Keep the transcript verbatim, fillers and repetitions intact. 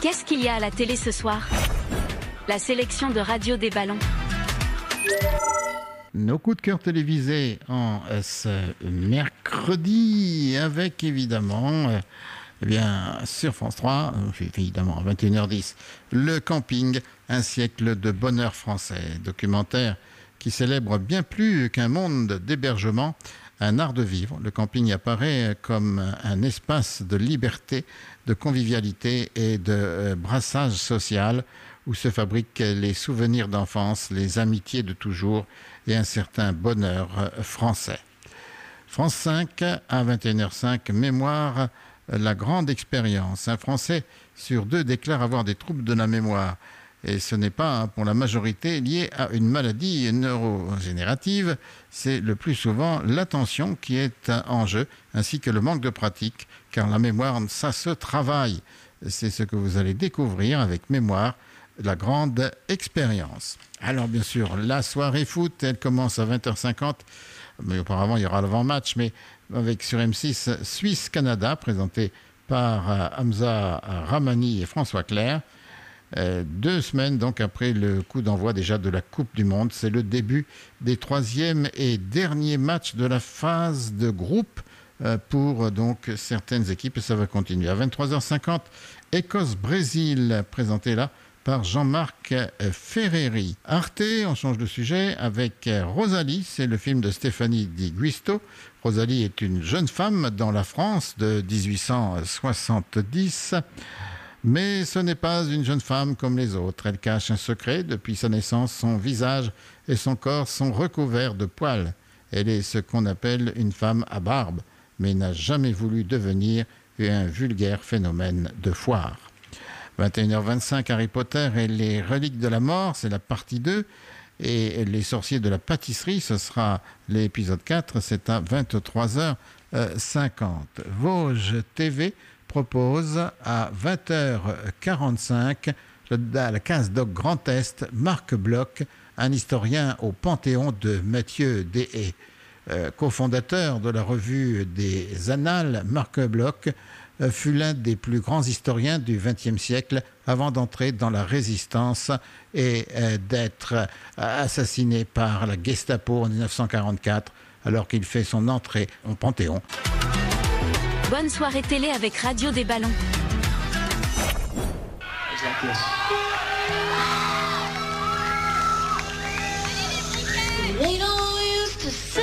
Qu'est-ce qu'il y a à la télé ce soir? La sélection de Radio des Ballons. Nos coups de cœur télévisés en ce mercredi, avec évidemment, euh, eh bien, sur France trois, euh, évidemment à vingt et une heures dix, Le Camping, un siècle de bonheur français, documentaire qui célèbre bien plus qu'un monde d'hébergement, un art de vivre. Le camping apparaît comme un espace de liberté, de convivialité et de brassage social où se fabriquent les souvenirs d'enfance, les amitiés de toujours et un certain bonheur français. France cinq, à vingt et une heures cinq, Mémoire, la grande expérience. Un Français sur deux déclare avoir des troubles de la mémoire. Et ce n'est pas, pour la majorité, lié à une maladie neurogénérative. C'est le plus souvent l'attention qui est en jeu, ainsi que le manque de pratique, car la mémoire, ça se travaille. C'est ce que vous allez découvrir avec Mémoire, la grande expérience. Alors bien sûr, la soirée foot, elle commence à vingt heures cinquante, mais auparavant il y aura l'avant-match, mais avec sur M six Suisse-Canada, présenté par Hamza Ramani et François Clerc. Euh, deux semaines donc après le coup d'envoi déjà de la Coupe du Monde, c'est le début des troisième et derniers matchs de la phase de groupe euh, pour donc certaines équipes, et ça va continuer. À vingt-trois heures cinquante, Écosse-Brésil, présenté là par Jean-Marc Ferreri. Arte, on change de sujet, avec Rosalie, c'est le film de Stéphanie Di Giusto. Rosalie est une jeune femme dans la France de dix-huit cent soixante-dix, mais ce n'est pas une jeune femme comme les autres. Elle cache un secret. Depuis sa naissance, son visage et son corps sont recouverts de poils. Elle est ce qu'on appelle une femme à barbe, mais n'a jamais voulu devenir un vulgaire phénomène de foire. vingt et une heures vingt-cinq, Harry Potter et les reliques de la mort, c'est la partie deux. Et les sorciers de la pâtisserie, ce sera l'épisode quatre, c'est à vingt-trois heures cinquante. Vosges T V propose à vingt heures quarante-cinq, à la case Doc Grand Est, Marc Bloch, un historien au Panthéon de Mathieu Deshaies. Euh, cofondateur de la revue des Annales, Marc Bloch euh, fut l'un des plus grands historiens du vingtième siècle avant d'entrer dans la Résistance et euh, d'être euh, assassiné par la Gestapo en dix-neuf cent quarante-quatre alors qu'il fait son entrée au Panthéon. Bonne soirée télé avec Radio des Ballons. They don't used to say